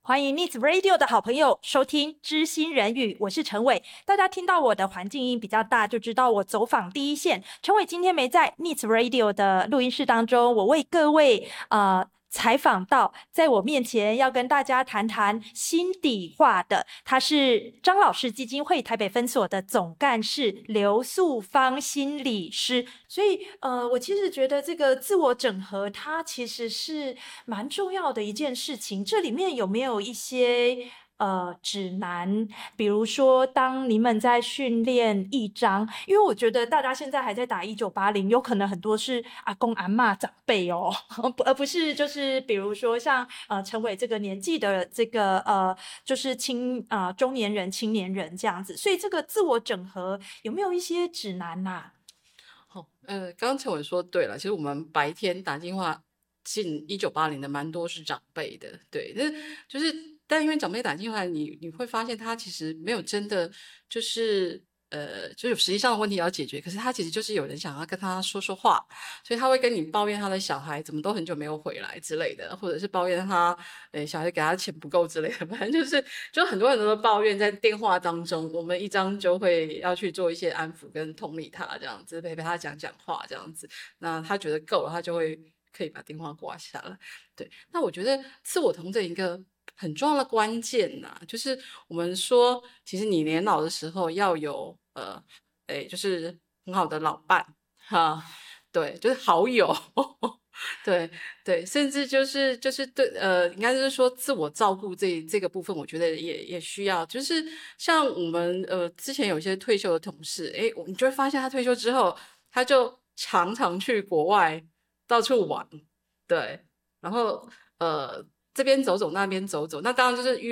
欢迎 Needs Radio 的好朋友收听知心人语，我是陈伟。大家听到我的环境音比较大，就知道我走访第一线。陈伟今天没在 Needs Radio 的录音室当中，我为各位采访到，在我面前要跟大家谈谈心底话的，他是张老师基金会台北分所的总干事刘素芳心理师。所以我其实觉得这个自我整合，它其实是蛮重要的一件事情。这里面有没有一些指南？比如说，当你们在训练一章，因为我觉得大家现在还在打1980，有可能很多是阿公阿嬷长辈哦，而不是就是比如说像陈伟这个年纪的这个就是中年人、青年人这样子。所以这个自我整合有没有一些指南呐？ 刚刚陈伟说对了，其实我们白天打电话进1980的蛮多是长辈的，对，就是但因为长辈打电话，你会发现他其实没有真的就是就有实际上的问题要解决，可是他其实就是有人想要跟他说说话，所以他会跟你抱怨他的小孩怎么都很久没有回来之类的，或者是抱怨他小孩给他钱不够之类的，反正就很多很多的抱怨在电话当中，我们一张就会要去做一些安抚跟同理他这样子，陪他讲讲话这样子，那他觉得够了，他就会可以把电话挂下了。对，那我觉得自我同整一个很重要的关键呐、就是我们说，其实你年老的时候要有就是很好的老伴哈，对，就是好友，对对，甚至就是对应该是说自我照顾这个部分，我觉得也需要，就是像我们之前有一些退休的同事，你就会发现他退休之后，他就常常去国外到处玩，对，然后这边走走那边走走，那当然就是